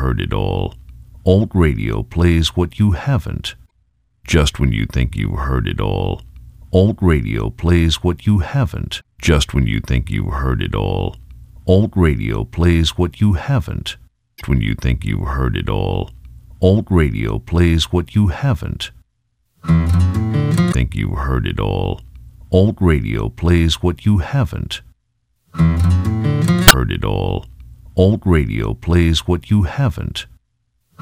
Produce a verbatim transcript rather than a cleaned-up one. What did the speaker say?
heard it all, alt radio plays what you haven't. Just when you think you've heard it all, alt radio plays what you haven't. Just when you think you've heard it all, alt radio plays what you haven't. When you think you've heard it all, alt radio plays what you haven't. Think you've heard it all, alt radio plays what you haven't. Heard it all, alt radio plays what you haven't.